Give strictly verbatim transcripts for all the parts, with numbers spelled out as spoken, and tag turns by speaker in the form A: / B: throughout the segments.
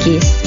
A: X.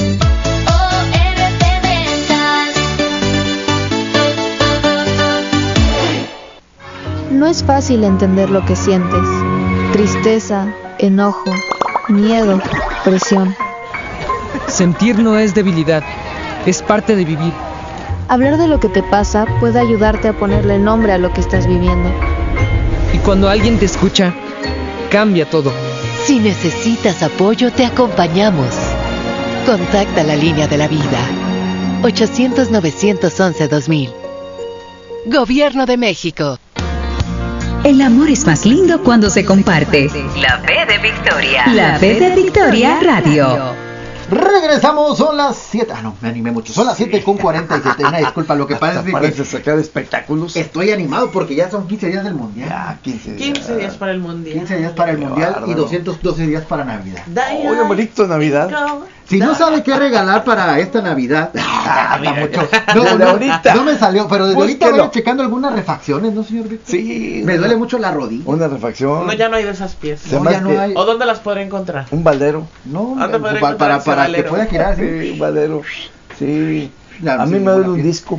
A: No es fácil entender lo que sientes. Tristeza, enojo, miedo, presión.
B: Sentir no es debilidad, es parte de vivir.
A: Hablar de lo que te pasa puede ayudarte a ponerle nombre a lo que estás viviendo.
B: Y cuando alguien te escucha, cambia todo.
C: Si necesitas apoyo, te acompañamos. Contacta la línea de la vida. ochocientos, novecientos once, dos mil. Gobierno de México.
D: El amor es más lindo cuando se comparte.
E: La V de Victoria.
D: La V de Victoria Radio.
F: Regresamos, son las siete. Ah, no, me animé mucho. Son las siete con cuarenta y siete. Una disculpa, lo que pasa es que.
G: Parece sacar espectáculos.
F: Estoy animado porque ya son quince días del mundial.
G: Ya, quince días.
H: quince días para el mundial.
F: quince días para el
G: Qué
F: mundial
G: bárbaro.
F: y doscientos doce días para Navidad.
G: Oye, bonito Navidad.
F: Si no sabe qué regalar para esta Navidad, ah,
G: mira,
F: mucho.
G: desde
F: No, no,
G: ahorita.
F: no me salió, pero desde ahorita
G: Búsquelo.
F: voy checando algunas refacciones, ¿no, señor Víctor?
G: Sí.
F: Me duele mucho la rodilla.
G: Una refacción.
H: No, ya no hay de esas piezas.
G: Se
F: No,
G: me
F: ya
G: hace
F: no
G: que-
F: hay.
H: ¿O dónde las podré encontrar?
G: Un baldero.
F: No,
H: ¿Dónde podré
F: para,
H: encontrar
F: para,
H: ese
F: para que
H: valero?
F: pueda girar así.
G: Sí, un baldero. Sí.
F: Ya,
G: A
F: sí,
G: mí me duele
F: buena
G: un
F: pieza.
G: disco.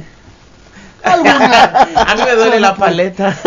F: Alguna.
H: A mí me duele la paleta.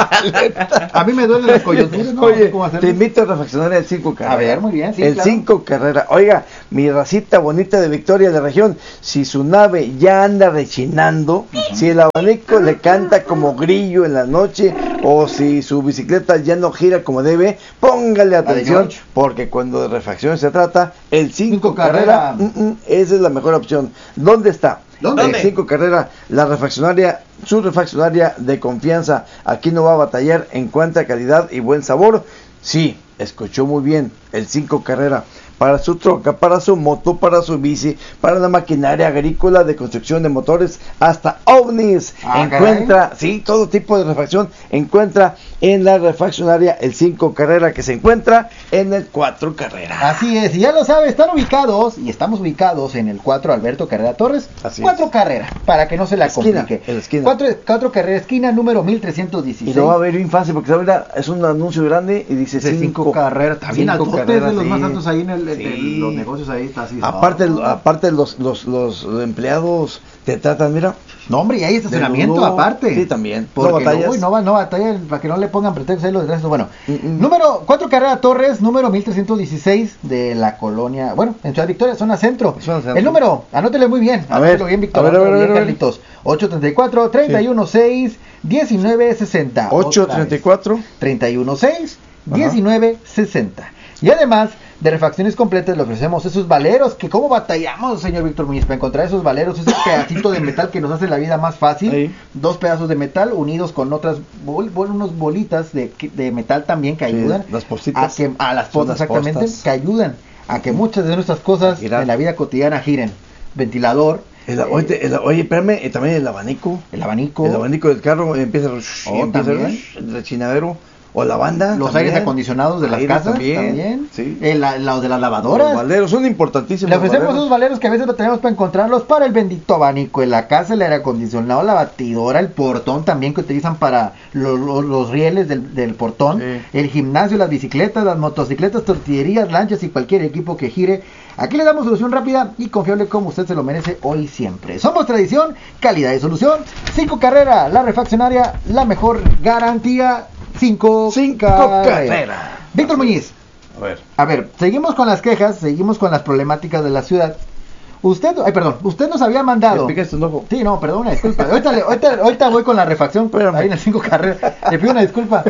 F: A mí me duelen las coyunturas, no, no
G: Oye,
F: sé cómo hacerlo.
G: te invito a reflexionar el cinco carrera.
F: A ver, muy bien, sí,
G: El
F: claro.
G: cinco carrera. Oiga, mi racita bonita de Victoria de región, si su nave ya anda rechinando, si el abanico le canta como grillo en la noche, o si su bicicleta ya no gira como debe, póngale atención,
F: George.
G: porque cuando de refacciones se trata, el cinco
F: Cinco
G: carrera,
F: carrera.
G: mm, mm, esa es la mejor opción. ¿Dónde está?
F: ¿Dónde?
G: El cinco carrera, la refaccionaria, su refaccionaria de confianza. Aquí no va a batallar en cuanto a calidad y buen sabor. Sí, escuchó muy bien, el cinco carrera. Para su troca, para su moto, para su bici, para la maquinaria agrícola de construcción de motores, hasta ovnis.
F: Ah,
G: encuentra, sí, todo tipo de refacción encuentra en la refaccionaria el cinco carrera, que se encuentra en el cuatro carrera.
F: Así es, y ya lo sabe, están ubicados, y estamos ubicados en el cuatro Alberto Carrera Torres,
G: Así
F: cuatro
G: es.
F: Carrera, para que no se la
G: Esquina,
F: complique.
G: en la esquina.
F: cuatro, cuatro Carrera, esquina número mil trescientos dieciséis.
G: Y lo va a ver bien fácil, porque ¿sabes? Es un anuncio grande y dice
F: Dice
G: cinco,
F: cinco Carrera, también
G: cinco
F: altotes,
G: carreras,
F: de los
G: sí.
F: más altos ahí en, el, en
G: Sí.
F: los negocios ahí, está así.
G: Aparte,
F: Oh.
G: aparte los, los, los empleados te tratan, mira.
F: No, hombre, y hay estacionamiento
G: nudo.
F: aparte.
G: Sí, también.
F: Porque
G: No batallas.
F: no, uy, no, va, no batalla, para que no le pongan pretextos ahí los de resto. Bueno,
G: Mm, mm.
F: número cuatro Carrera Torres, número mil trescientos dieciséis de la colonia, bueno, en Ciudad Victoria, zona centro.
G: Zona centro.
F: El número, anótele muy bien,
G: A
F: anótelo
G: ver,
F: bien, Víctor,
G: a ver, a ver,
F: anótelo bien,
G: a ver, a ver.
F: Carlitos. ocho treinta y cuatro, treinta y uno seis, diecinueve sesenta.
G: ocho treinta y cuatro.
F: treinta y uno seis, diecinueve sesenta. Y además de refacciones completas le ofrecemos esos valeros, que cómo batallamos, señor Víctor Muñiz, para encontrar esos valeros, ese pedacito de metal que nos hace la vida más fácil.
G: Ahí.
F: Dos pedazos de metal unidos con otras, bol, bol- unos bolitas de, de metal también que
G: Sí,
F: ayudan
G: las postitas.
F: a que a las
G: Son
F: postas,
G: las
F: exactamente,
G: postas.
F: que ayudan a que muchas de nuestras cosas
G: Girar.
F: en la vida cotidiana giren. Ventilador,
G: El,
F: eh,
G: oye, el- oye, espérame, y también el abanico.
F: el abanico,
G: El abanico del carro empieza, rush, y
F: Oh,
G: empieza
F: también.
G: rush, el rechinadero. O la banda.
F: los
G: también.
F: aires acondicionados de las
G: Aires
F: casas también,
G: también, sí.
F: El- la- los de las
G: Los
F: lavadoras.
G: valeros son importantísimos.
F: Le ofrecemos
G: los
F: esos valeros que a veces tenemos para encontrarlos para el bendito abanico en la casa, el aire acondicionado, la batidora, el portón también que utilizan para lo- lo- los rieles del, del portón,
G: Sí.
F: el gimnasio, las bicicletas, las motocicletas, tortillerías, lanchas y cualquier equipo que gire. Aquí le damos solución rápida y confiable como usted se lo merece hoy y siempre. Somos tradición, calidad y solución. Cinco Carrera, la refaccionaria, la mejor garantía. Cinco,
G: Cinco
F: Carrera.
G: Carrera.
F: Víctor
G: Así
F: Muñiz.
G: A ver.
F: A ver, seguimos con las quejas, seguimos con las problemáticas de la ciudad. Usted, ay, perdón, usted nos había mandado.
G: ¿Me picaste un ojo?
F: Sí, no, perdón, una disculpa. Ahorita, le- ahorita, ahorita voy con la refacción,
G: Espérame.
F: ahí en el cinco Carrera. Le pido una disculpa.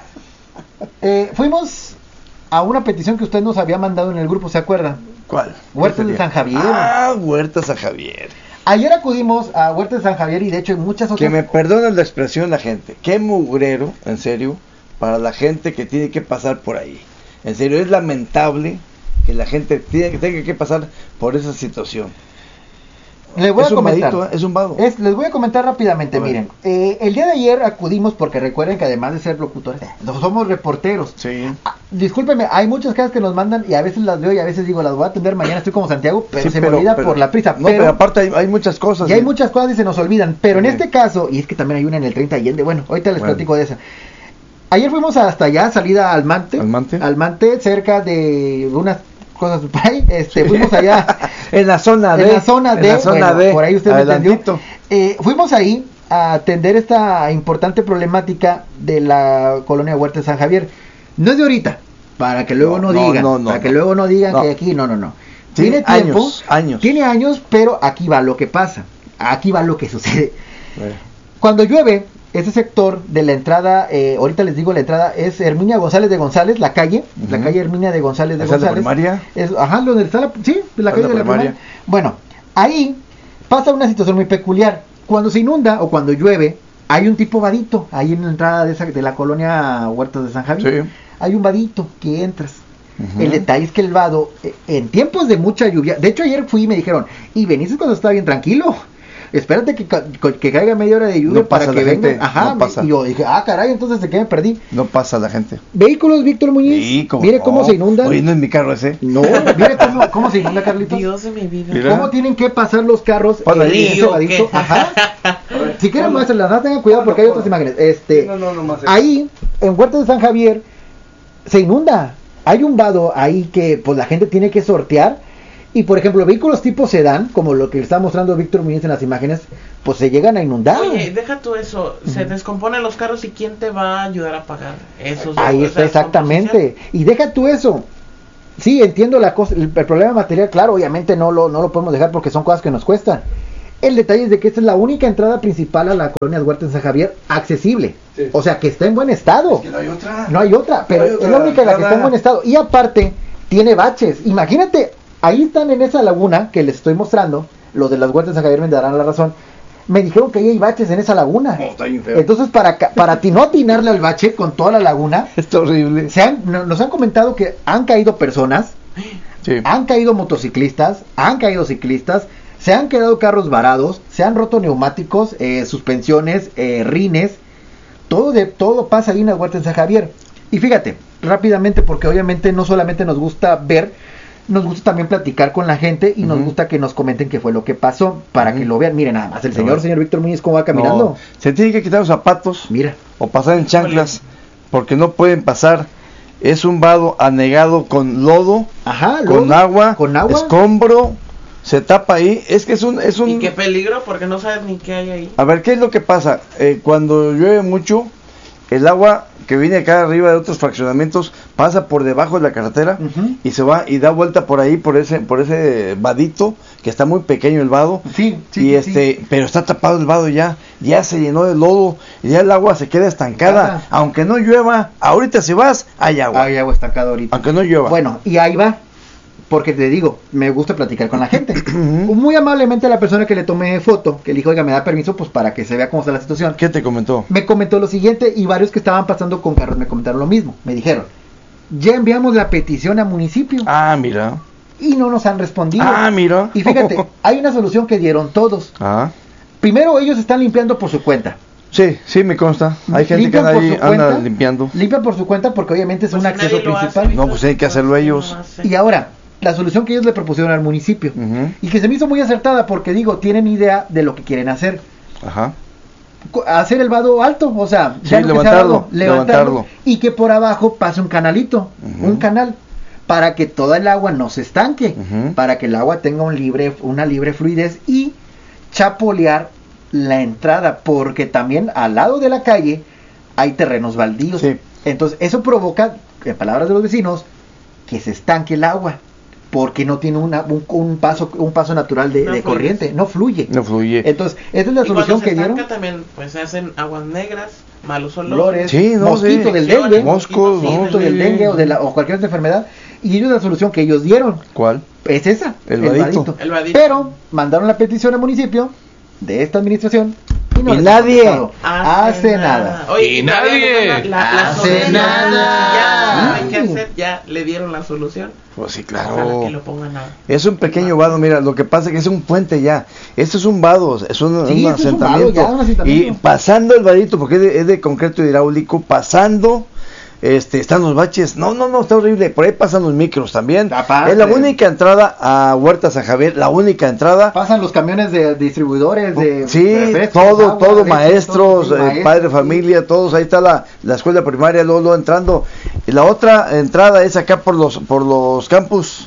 F: Eh, fuimos a una petición que usted nos había mandado en el grupo, ¿se acuerda?
G: ¿Cuál?
F: Huertas
G: ¿Qué
F: de
G: sería?
F: San Javier.
G: Ah, Huertas San Javier.
F: Ayer acudimos a Huertas de San Javier y de hecho en muchas otras.
G: Que me perdonen la expresión la gente. Qué mugrero, en serio, para la gente que tiene que pasar por ahí. En serio, es lamentable que la gente tiene que tenga que pasar por esa situación.
F: Le voy
G: es
F: a
G: un
F: comentar.
G: vadito, ¿eh? Es un vago.
F: Es- les voy a comentar rápidamente,
G: A ver.
F: miren. Eh, el día de ayer acudimos porque recuerden que además de ser locutores, eh, no somos reporteros.
G: Sí.
F: Ah, discúlpeme, hay muchas quejas que nos mandan y a veces las veo y a veces digo, las voy a atender mañana, estoy como Santiago, pero
G: Sí,
F: se me olvida por la prisa.
G: No,
F: pero,
G: pero, aparte hay, hay muchas cosas.
F: y hay
G: ¿eh?
F: muchas cosas y se nos olvidan. Pero en
G: Sí.
F: este caso, y es que también hay una en el treinta Allende, bueno, ahorita les
G: Bueno.
F: platico de esa. Ayer fuimos hasta allá, salida al Mante.
G: ¿Al Mante?
F: Al Mante, cerca de unas cosas por ahí, este, fuimos allá
G: en la zona D.
F: en la zona D,
G: en la zona
F: bueno,
G: D,
F: por ahí usted me entendió.
G: adelantito.
F: Eh, fuimos ahí a atender esta importante problemática de la colonia Huerta de San Javier. No es de ahorita, para que luego no,
G: No, no,
F: digan,
G: no, no,
F: para que
G: no.
F: luego no digan
G: No.
F: que aquí, no, no, no.
G: Sí,
F: Tiene tiempo,
G: años, años.
F: tiene años, pero aquí va lo que pasa, aquí va lo que sucede.
G: Eh,
F: Cuando llueve, ese sector de la entrada, eh, ahorita les digo la entrada, es Herminia González de González, la calle,
G: Ujú.
F: la calle Herminia de González de
G: ¿Esa es la
F: González.
G: primaria?
F: Es, ajá, donde está la, sí, la
G: ¿Es
F: calle
G: la
F: de la
G: primaria?
F: primaria. Bueno, ahí pasa una situación muy peculiar. Cuando se inunda o cuando llueve, hay un tipo vadito, ahí en la entrada de, esa, de la colonia Huertas de San Javier.
G: Sí.
F: Hay un vadito que entras.
G: Ujú.
F: El detalle es que el vado, eh, en tiempos de mucha lluvia, de hecho ayer fui y me dijeron, y veniste cuando estaba bien tranquilo. Espérate que, ca- que caiga media hora de lluvia
G: No pasa
F: para que
G: la
F: venga.
G: gente,
F: Ajá,
G: no pasa.
F: y yo dije, ah, caray, entonces de qué me perdí.
G: No pasa la gente.
F: Vehículos, Víctor Muñiz.
G: Sí, cómo
F: Mire
G: no.
F: cómo se inundan.
G: Oye, no es mi carro ese.
F: No, mire cómo, cómo se inunda, Carlitos.
H: Dios de mi vida.
G: Mira.
F: ¿Cómo tienen que pasar los carros
G: Ponla
F: en
G: ahí.
F: ese
H: Lío,
F: vadito?
H: ¿qué?
F: Ajá. Si quieren muéstrenlas, no tengan cuidado porque hay otras imágenes. Este,
G: No, no, no más.
F: ahí, en Huerta de San Javier, se inunda. Hay un vado ahí que pues la gente tiene que sortear. Y por ejemplo, vehículos tipo sedán, como lo que está mostrando Víctor Muñiz en las imágenes, pues se llegan a inundar.
H: Oye, deja tú eso. Se descomponen los carros y ¿quién te va a ayudar a pagar esos?
F: Ahí
H: esa
F: está exactamente. Y deja tú eso. Sí, entiendo la cosa, el, el problema material, claro, obviamente no lo, no lo podemos dejar porque son cosas que nos cuestan. El detalle es de que esta es la única entrada principal a la colonia Huerta de San Javier accesible.
G: Sí.
F: O sea, que está en buen estado.
G: no hay otra.
F: No hay otra, pero
G: No hay otra
F: es la única la que
G: entrada.
F: está en buen estado. Y aparte, tiene baches. Imagínate, ahí están en esa laguna que les estoy mostrando. Los de las Huertas de San Javier me darán la razón. Me dijeron que ahí hay baches en esa laguna.
G: No, está bien feo.
F: Entonces, para, ca- para ti no atinarle al bache con toda la laguna,
G: Está horrible.
F: se han, no- nos han comentado que han caído personas,
G: Sí.
F: han caído motociclistas, han caído ciclistas, se han quedado carros varados, se han roto neumáticos, eh, suspensiones, eh, rines, todo de todo pasa ahí en la Huerta de San Javier. Y fíjate, rápidamente, porque obviamente no solamente nos gusta ver, nos gusta también platicar con la gente y nos
G: Ujú.
F: gusta que nos comenten qué fue lo que pasó, para
G: Ujú.
F: que lo vean. Miren nada más, el
G: A
F: señor,
G: ver.
F: señor Víctor Muñiz, cómo va caminando.
G: No, se tiene que quitar los zapatos
F: Mira,
G: o pasar en chanclas porque no pueden pasar. Es un vado anegado con lodo,
F: ajá,
G: con
F: lodo,
G: agua,
F: con agua.
G: escombro, se tapa ahí. Es que es un, es un.
H: Y qué peligro porque no sabes ni qué hay ahí.
G: A ver, ¿qué es lo que pasa? Eh, cuando llueve mucho, el agua que viene acá arriba de otros fraccionamientos pasa por debajo de la carretera
F: Ujú.
G: y se va y da vuelta por ahí, por ese, por ese vadito, que está muy pequeño el vado.
F: Sí, sí,
G: y
F: sí,
G: este,
F: sí.
G: pero está tapado el vado ya, ya se llenó de lodo, y ya el agua se queda estancada.
F: Ajá.
G: Aunque no llueva, ahorita si vas, hay agua.
F: Hay agua estancada ahorita.
G: Aunque no llueva.
F: Bueno, y ahí va, porque te digo, me gusta platicar con la gente.
G: Ujú.
F: Muy amablemente la persona que le tomé foto, que le dijo, oiga, me da permiso, pues para que se vea cómo está la situación.
G: ¿Qué te comentó?
F: Me comentó lo siguiente, y varios que estaban pasando con carros me comentaron lo mismo. Me dijeron, ya enviamos la petición a municipio
G: Ah, mira.
F: y no nos han respondido.
G: Ah, mira.
F: Y fíjate, hay una solución que dieron todos.
G: Ah.
F: Primero, ellos están limpiando por su cuenta.
G: Sí, sí, me consta. Hay gente que
F: Limpian
G: anda
F: por
G: ahí,
F: su
G: anda
F: cuenta.
G: limpiando.
F: Limpian por su cuenta porque obviamente es
H: Pues
F: un
H: si
F: acceso
H: nadie lo hace,
F: principal.
G: No, pues hay que hacerlo
H: ¿quién
G: ellos.
H: lo hace?
F: Y ahora, la solución que ellos le propusieron al municipio,
G: Ujú.
F: y que se me hizo muy acertada porque digo, tienen idea de lo que quieren hacer.
G: Ajá.
F: Co- Hacer el vado alto, o sea,
G: Sí,
F: ya no que sea
G: levantarlo,
F: vado,
G: levantarlo.
F: y que por abajo pase un canalito,
G: Ujú.
F: un canal, para que toda el agua no se estanque,
G: Ujú.
F: para que el agua tenga un libre, una libre fluidez y chapolear la entrada, porque también al lado de la calle hay terrenos baldíos.
G: Sí.
F: Entonces, eso provoca, en palabras de los vecinos, que se estanque el agua, porque no tiene una, un, un paso un paso natural de,
H: No
F: de
H: fluye.
F: corriente, no fluye.
G: No fluye.
F: Entonces, esa es la
H: Y
F: solución
H: cuando
F: que
H: se
F: dieron.
H: estanca también, pues se hacen aguas negras, malos
F: Olores,
H: olores.
G: Sí, no,
F: mosquito
G: sí.
F: del dengue,
G: Moscos,
H: Sí,
G: no,
F: mosquito
G: sí.
F: del dengue o, de la, o cualquier otra enfermedad. Y ellos la solución que ellos dieron
G: ¿Cuál?
F: es esa,
G: El vadito.
H: El vadito.
F: Pero mandaron la petición al municipio de esta administración y, no
G: Y
F: les
G: nadie
F: han contestado. hace nada.
H: Oye,
B: Y nadie.
H: La, la
F: Hace
H: solución,
F: nada.
H: Ya,
F: Ay.
H: hay que hacer, ya le dieron la solución.
G: Pues sí,
H: Ojalá
G: claro.
H: que lo pongan a...
G: Es un pequeño vado, mira, lo que pasa es que es un puente ya. Esto es un vado, es un,
F: Sí,
G: un
F: esto es un vado,
G: asentamiento.
F: ya, un asentamiento.
G: Y pasando el vadito, porque es de, es de concreto hidráulico, pasando, este, están los baches. No, no, no, está horrible. Por ahí pasan los micros también.
F: Aparte.
G: Es la única entrada a Huerta San Javier, la única entrada.
F: Pasan los camiones de distribuidores de
G: Sí,
F: de refrescos,
G: todo,
F: agua,
G: todo,
F: leche,
G: maestros,
F: todo, sí,
G: eh,
F: maestros,
G: padre,
F: sí.
G: familia, todos, ahí está la, la escuela primaria, luego, luego entrando. Y la otra entrada es acá por los, por los campus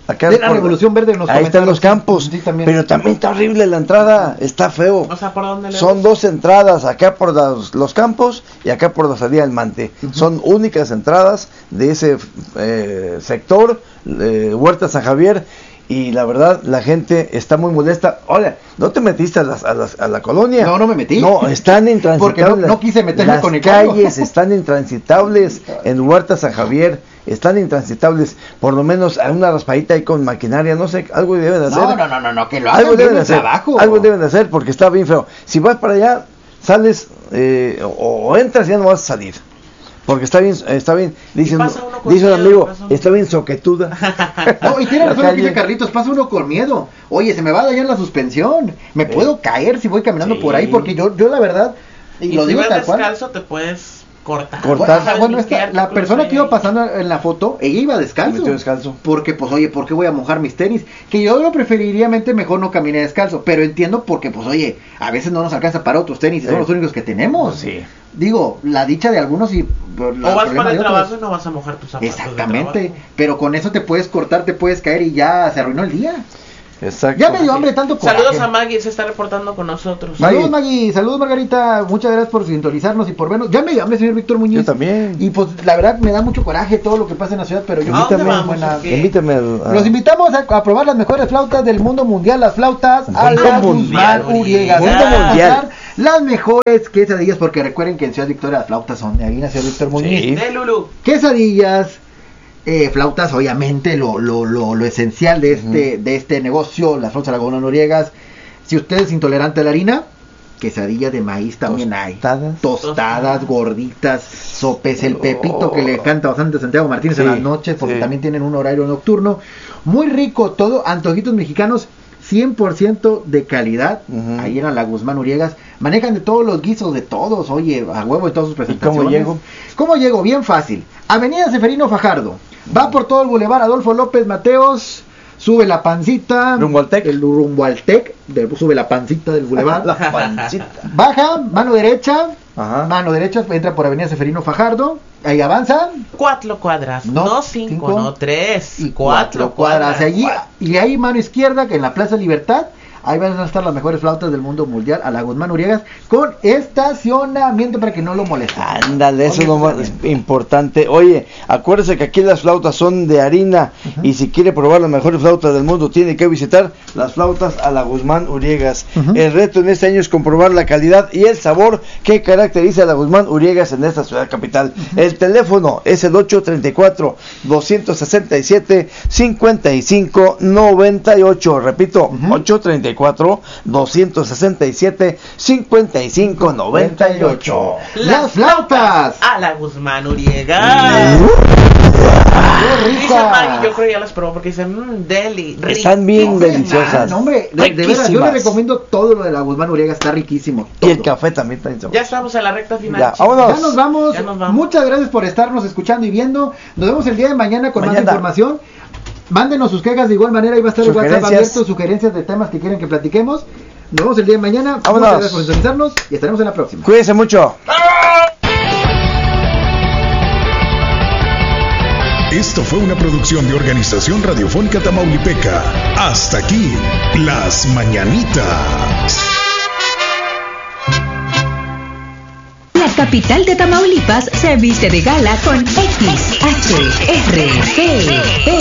G: Acá
F: de la
G: por-
F: Revolución Verde en los
G: ahí están los
F: comentarios.
G: campos,
F: Sí, también.
G: pero también está horrible la entrada, está feo.
H: O sea, ¿por dónde le
G: Son dos entradas, acá por los, los campos y acá por la salida del Mante.
F: Ujú.
G: Son únicas entradas de ese eh, sector, eh, Huerta San Javier, y la verdad la gente está muy molesta. Hola, ¿no te metiste a, las, a, las, a la colonia?
F: No, no me metí.
G: No, están intransitables.
F: Porque no- no quise meterme
G: las
F: con el carro.
G: calles están intransitables en Huerta San Javier. Están intransitables, por lo menos a una raspadita ahí con maquinaria, no sé, algo deben de hacer.
F: No, no, no, no, no, que lo hagan
G: Algo
F: bien
G: deben de
F: el
G: hacer,
F: trabajo.
G: algo deben de hacer porque está bien feo. Si vas para allá, sales eh, o, o entras y ya no vas a salir. Porque está bien, está bien, dice,
H: pasa uno con
G: dice un
H: miedo,
G: amigo,
H: pasa uno-
G: está bien soquetuda.
F: No, y tiene
G: La
F: razón lo que dice
G: calle.
F: Carlitos, pasa uno con miedo. Oye, se me va a dañar la suspensión. Me puedo caer si voy caminando
H: Sí.
F: por ahí, porque yo, yo la verdad, y,
H: Y,
F: lo
H: si
F: digo
H: vas
F: tal cual.
H: descalzo te puedes cortar.
G: Cortar.
F: Bueno, bueno, esta- la persona que iba
H: pasando
F: pasando en la foto, ella iba descalzo.
G: Metió descalzo.
F: Porque, pues, oye, ¿por qué voy a mojar mis tenis? Que yo lo preferiría mejor no caminé descalzo. Pero entiendo porque, pues, oye, a veces no nos alcanza para otros tenis y
G: Sí.
F: son los únicos que tenemos.
G: Sí.
F: Digo, la dicha de algunos y pues, la
H: O vas
F: problema
H: para el
F: de otros.
H: trabajo y no vas a mojar tus zapatos. de
F: Exactamente.
H: trabajo.
F: Pero con eso te puedes cortar, te puedes caer y ya se arruinó el día.
G: Exacto.
F: Ya me dio hambre tanto coraje.
H: Saludos a Maggie, se está reportando con nosotros.
F: Saludos Maggie, saludos Margarita, muchas gracias por sintonizarnos y por vernos. Ya me dio hambre, señor Víctor Muñiz.
G: Yo también.
F: Y pues la verdad me da mucho coraje todo lo que pasa en la ciudad, pero yo
H: ¿A dónde
F: también
H: vamos,
F: buena-
H: o qué?
G: Invítame al- a-
F: Los invitamos a, a probar las mejores flautas del mundo mundial, las flautas a
G: Mundo
F: la
G: mundial.
F: Guzmán Uriega.
H: Mundo
F: Vamos a
G: mundial.
F: probar las mejores quesadillas, porque recuerden que en Ciudad Victoria las flautas son de ahí, nació Víctor Muñiz.
G: Sí.
H: De Lulu.
F: Quesadillas, eh, flautas, obviamente lo, lo, lo, lo esencial de este, de este negocio, las flautas a la Guzmán Noriegas. Si usted es intolerante a la harina, quesadilla de maíz también hay.
G: Tostadas.
F: Tostadas, gorditas, sopes, el pepito que le canta bastante a Santiago Martínez
G: Sí,
F: en las noches, porque
G: sí.
F: también tienen un horario nocturno. Muy rico todo, antojitos mexicanos, cien por ciento de calidad.
G: Ujú.
F: Ahí en la Guzmán Uriegas. Manejan de todos los guisos, de todos, oye, a huevo en todas sus presentaciones.
G: cómo llego?
F: ¿Cómo llego? Bien fácil. Avenida Seferino Fajardo. Va por todo el bulevar Adolfo López Mateos. Sube la pancita.
G: Rumbo al Tec.
F: El rumbo al Tec. de- sube la pancita del bulevar.
G: La pancita.
F: Baja, mano derecha.
G: Ajá.
F: Mano derecha, entra por Avenida Seferino Fajardo. Ahí avanza.
H: Cuatro cuadras.
F: No,
H: No, cinco,
F: cinco,
H: no tres.
F: Y
H: cuatro,
F: cuadras.
H: cuadras.
F: Allí, y ahí mano izquierda, que en la Plaza Libertad. Ahí van a estar las mejores flautas del mundo mundial a la Guzmán Uriegas con estacionamiento para que no lo molesten.
G: Ándale, eso es lo más importante. Oye, acuérdese que aquí las flautas son de harina y si quiere probar las mejores flautas del mundo tiene que visitar las flautas a la Guzmán Uriegas.
F: Ujú.
G: El reto en este año es comprobar la calidad y el sabor que caracteriza a la Guzmán Uriegas en esta ciudad capital. El teléfono es el ocho tres cuatro, dos seis siete, cinco cinco nueve ocho. Repito,
F: Ujú.
G: ocho tres cuatro, dos seis siete, cinco cinco nueve ocho.
F: Las flautas.
H: A la Guzmán Uriega.
F: ¡Qué
H: Dice
F: rica!
H: Maggie, yo creo que ya las probó porque dicen, mmm, deli.
G: Están bien
H: riquísimas.
G: deliciosas.
F: No, hombre, de, de veras, yo le
G: Riquísimas.
F: recomiendo todo lo de la Guzmán Uriega, está riquísimo.
G: Y el
F: todo.
G: café también está bien
H: Ya estamos en la recta final.
G: Ya,
H: chicos.
G: vámonos.
F: Ya nos vamos.
H: Ya nos vamos.
F: Muchas gracias por estarnos escuchando y viendo. Nos vemos el día de mañana con
G: Mañana.
F: más información. Mándenos sus quejas de igual manera. Ahí va a estar el WhatsApp
G: Sugerencias.
F: abierto, sugerencias de temas que quieren que platiquemos. Nos vemos el día de mañana.
G: Vámonos.
F: Muchas gracias por sintonizarnos y estaremos en la próxima.
G: Cuídense mucho.
I: Esto fue una producción de Organización Radiofónica Tamaulipeca. Hasta aquí, Las Mañanitas.
D: La capital de Tamaulipas se viste de gala con X H R T E.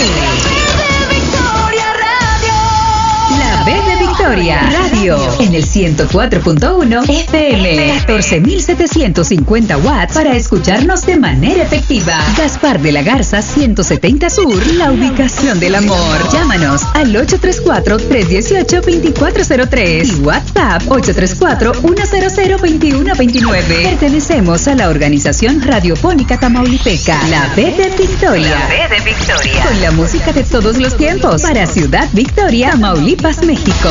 D: La B de Victoria Radio en el ciento cuatro punto uno F M, catorce mil setecientos cincuenta watts para escucharnos de manera efectiva. Gaspar de la Garza ciento setenta Sur, la ubicación del amor. Llámanos al ocho tres cuatro, tres uno ocho, dos cuatro cero tres y WhatsApp ocho tres cuatro, uno cero cero, dos uno dos nueve. Pertenecemos a la organización radiofónica tamaulipeca, la B de Victoria.
E: La B de Victoria.
D: Con la música de todos los tiempos para Ciudad Victoria, Tamaulipas, México.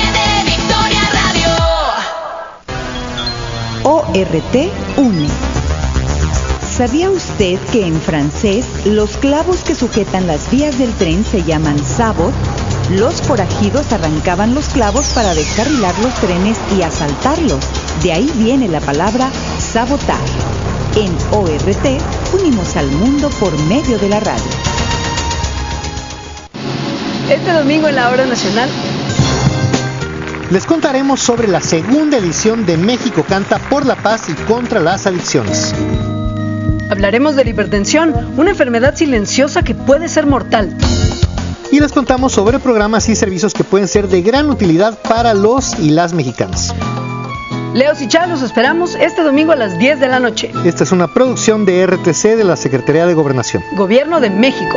J: O R T une. ¿Sabía usted que en francés los clavos que sujetan las vías del tren se llaman sabot? Los forajidos arrancaban los clavos para descarrilar los trenes y asaltarlos. De ahí viene la palabra sabotar. En O R T unimos al mundo por medio de la radio.
K: Este domingo en la Hora Nacional
L: les contaremos sobre la segunda edición de México Canta por la Paz y contra las adicciones.
K: Hablaremos de la hipertensión, una enfermedad silenciosa que puede ser mortal.
L: Y les contamos sobre programas y servicios que pueden ser de gran utilidad para los y las mexicanas.
K: Leos y Chá, los esperamos este domingo a las diez de la noche.
L: Esta es una producción de R T C de la Secretaría de Gobernación.
K: Gobierno de México.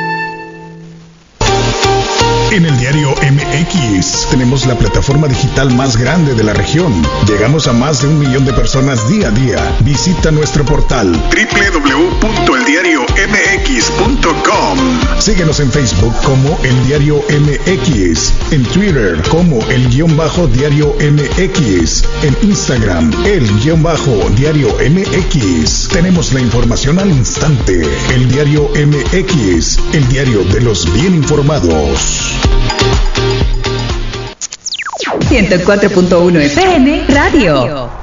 I: En el diario M X tenemos la plataforma digital más grande de la región. Llegamos a más de un millón de personas día a día. Visita nuestro portal doble u doble u doble u punto el diario m x punto com. Síguenos en Facebook como El Diario M X, en Twitter como El Guión Bajo Diario M X, en Instagram El Guión Bajo Diario M X. Tenemos la información al instante. El Diario M X, el diario de los bien informados.
D: ciento cuatro punto uno F M Radio.